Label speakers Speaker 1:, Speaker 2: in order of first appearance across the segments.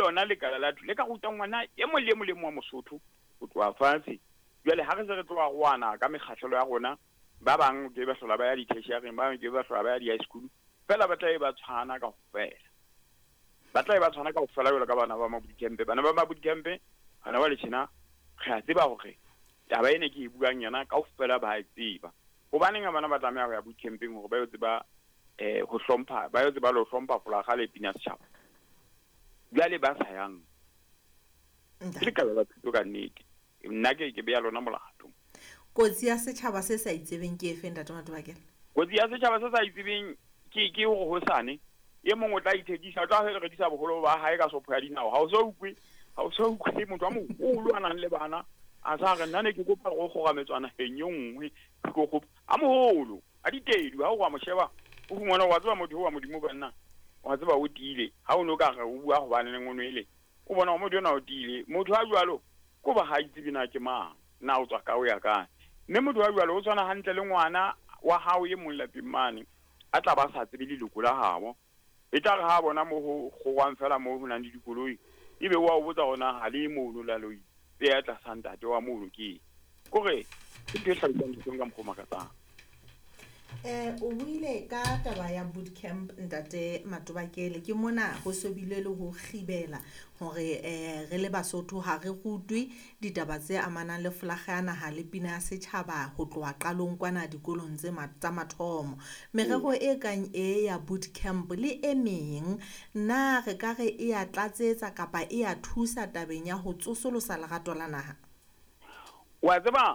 Speaker 1: lona le kala la le ka ruta ngwana e mo le mo Mosotho o tloa fatshe jwale ha re se re tloa goana ka mekgahlelo ya rona ba bang ke ba hlola ba ya di-tertiary ba bang ke ba hlola ba ya di-high school fela ba tla ba tshwana ka ofela ba tla ba tshwana ka ofela jwale ka bana ba mabudikempe bana ba mabudikempe bana ba le tshena re a tseba hore taba ene ke e buang yana ka ofela ba e tseba hobaneng bana ba tlameha go ya bootcamping hore ba yo tseba ho hlompha ba yo tseba lo hlompha folaga le pina setšhaba jwale ba sa yang ke ka ba thuto ka nnete nna ke beya lona molato
Speaker 2: kotsi ya setšhaba se sa itsebeng ke efe ntate Matobakela
Speaker 1: kotsi ya setšhaba se sa itsebeng ke hore ho sane ye mongwe tla ithekisa tla re rekisa boholo ba hae ka sopho ya dinao ha o so ukwe motho a moholo a nang le bana a sa re nna ne ke kopa go gogametswana henyongwe go kopa a moholo a ditedu ha o wa mosheba o fumana wa tseba motho wa modimo banna wa tseba o tile ha o no ka ga o bua go bana le ngono ile o bona mo diona o tile motho a jwalo go ba ha itsebina ke mang na o tswa ka o ya ka mme motho wa jwalo o tswana hantle le ngwana wa hao ye mong lapeng mane a tla ba sa tsebe leloko la habo e tla re ha bona mo go wang fela mo ho nang le dikoloi ebe wa o botsa gona ha le mono la loi be ya tla santate wa mono ke kore ke tshela ditso ka mkhoma ka tsa
Speaker 2: o buile ka taba ya bootcamp ntate Matobakela ke mona go sobile le go khibela hore re le Basotho ha re rutwe ditaba tse amanang le folaga ya naha le pina ya setšhaba ho tloa qalong kwana dikolong tsa mathomo merero e kang e ya bootcamp le e meng na re ka re e ya tlatsetsa kapa e ya thusa tabeng ya ho tsosolosa lerato la naha
Speaker 1: wa tseba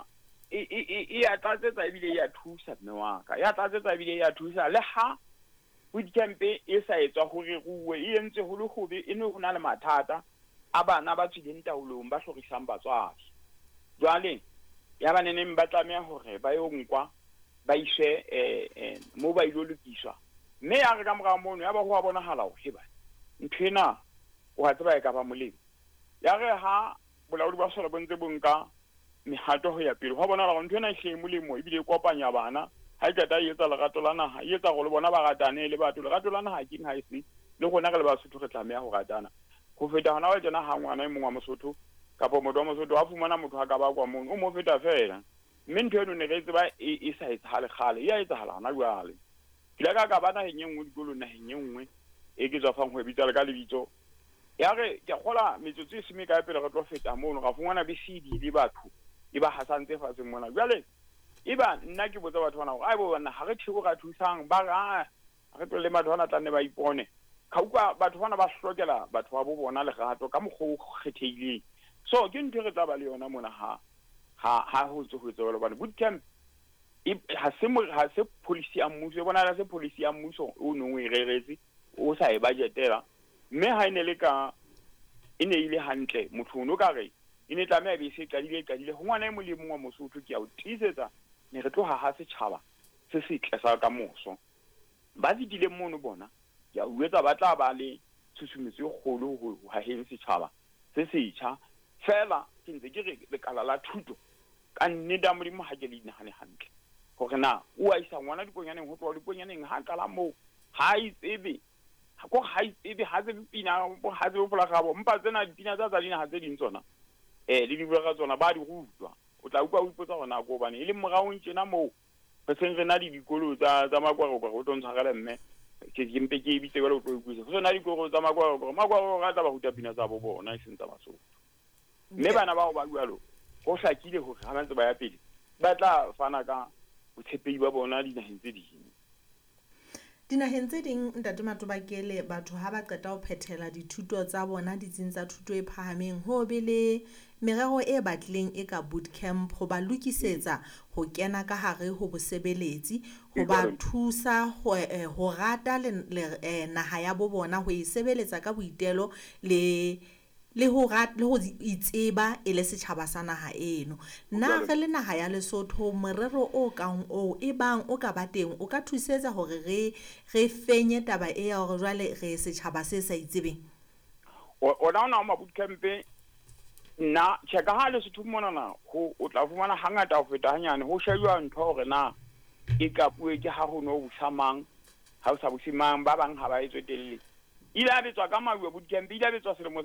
Speaker 1: e ya tlatsetsa ebile ya thusa mme wa ka ya tlatsetsa ebile ya thusa le ha bootcamp e sa etswa hore ruwe e entse ho le hobe e ne ho na le mathata a bana ba tswileng taolong ba hlorisang batswadi jwale ya baneneng ba tlameha hore ba yo nkwa ba ishe mo ba ilo lokiswa mme ya re ka mora mono ya ba ho bonahala ho heba nthena wa tseba e ka ba molemo ya re ha bolaodi ba sola bontse bonka mehato ho ya pele ho bona la nthena e molemo ebile kopanya bana ha ke ta etsa lerato la naha e etsa go le bona ba ratane le batho lerato la naha ke ha e se le gona ga le Basotho re tlameha ho ratana go feta hona wa tsena ha ngwana e mongwa Mosotho kapa motho wa Mosotho a fumana motho ha ka ba kwa mono o mo feta fela mme ntho eno ne re tseba e sa etsahale gale ya etsahala hana jwale kila ka bana henyengwe dikolo na henyengwe e ke tswa fang ho bitsa le ka lebitso ya re ke gola metsotso e seme ka pele re tlo feta mono ga fungwana be CD le batho e ba hasantse fa se mona jwale iba nna ke botsa batho bana go a bo bana ha re thego ga thusang ba ga re tlo le batho bana tlanne ba ipone ka utlwa batho bana ba hlokela batho ba bo bona le gato ka mogho kgetheileng so ke ntho re tla ba le yona mona ha ho tso ho tsoela bana bootcamp ha se policy ya mmuso bona la se policy ya mmuso o nngwe e reretse o sa e budgetela mme ha ine le ka ine ile hantle motho no ka re ine tlameha be se qadile ho ngwana e molemo wa Mosotho ke a o tisetsa ne re tlo ha setšhaba se se tlesa ka moso ba ditile mono bona ya o etsa ba tla ba le tshusumetso e kgolo ho ha he setšhaba se setšha fela ke ntse ke re le kala la thuto ka nne da modimo ha ke le dinahane hantle hore na o a isa ngwana diponyaneng ho tloa diponyaneng ha kala mo ha itsebe go ha itsebe ha se pina ha se bola gabo mpa tsena dipina tsa dina ha tse ding tsona le di bua tsona ba di rutwa o tla utlwa o ipotsa gona go bane ile morao ntšena mo re seng re na di dikolo tsa makwaro go tontsa gale mme ke mpe ke bitse go le go tloikusa go sona dikolo tsa makwaro ga tla ba huta pina tsa bo bona e seng tsa Basotho mme bana ba go ba bualo go hlakile hore ha bantse ba ya pele ba tla fana ka botshepehi ba bona dinaheng tse ding
Speaker 2: dinaheng tse ding ntate Matobakela batho ha ba qeta ho phethela dithuto tsa bona ditsing tsa thuto e phahameng ho be le merero e batlileng e ka bootcamp ho ba lokisetsa ho kena ka hare ho bosebeletsi ho ba thusa ho rata naha ya bo bona ho e sebeletsa ka boitelo le ho itseba e le setjhaba sa naha eno na re le naha ya Lesotho morero o kang o e bang o ka ba teng o ka thusetsa hore re fenye taba e ya hore jwale re setjhaba se sa itsebeng
Speaker 1: ona ma bootcamp na cheka ha Lesotho mona na ho o tla fumana hangata ho feta hanyane ho shejwa ntho hore na e ka puwe ke ha ho no busamang ha o sa busimang ba bang ha ba etswe telle ile a betswa ka mawe bootcamp ile a betswa selemo